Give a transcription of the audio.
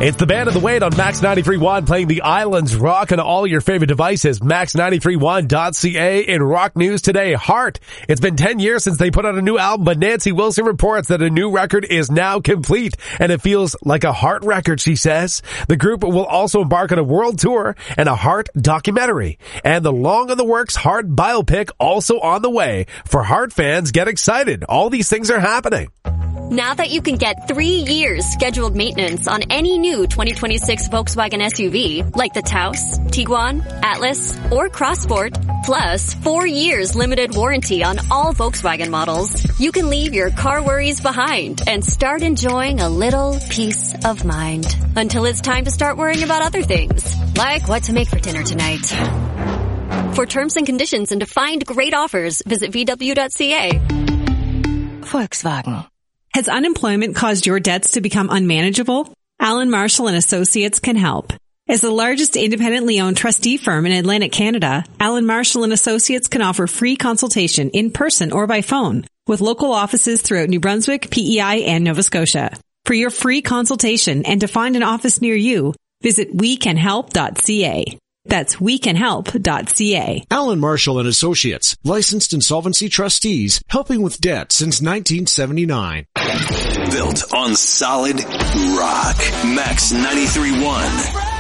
It's the Band of the Wait on Max 93.1 playing the Islands Rock on all your favorite devices. Max931.ca in rock news today. Heart. It's been 10 years since they put out a new album, but Nancy Wilson reports that a new record is now complete and it feels like a Heart record, she says. The group will also embark on a world tour and a Heart documentary. And the long in the works Heart biopic also on the way. For Heart fans, get excited. All these things are happening. Now that you can get 3 years scheduled maintenance on any new 2026 Volkswagen SUV, like the Taos, Tiguan, Atlas, or Crossport, plus 4 years limited warranty on all Volkswagen models, you can leave your car worries behind and start enjoying a little peace of mind. Until it's time to start worrying about other things, like what to make for dinner tonight. For terms and conditions and to find great offers, visit VW.ca. Volkswagen. Has unemployment caused your debts to become unmanageable? Allen Marshall & Associates can help. As the largest independently owned trustee firm in Atlantic Canada, Allen Marshall & Associates can offer free consultation in person or by phone with local offices throughout New Brunswick, PEI, and Nova Scotia. For your free consultation and to find an office near you, visit wecanhelp.ca. That's wecanhelp.ca. Allen Marshall & Associates, licensed insolvency trustees, helping with debt since 1979. Built on solid rock. Max 93.1.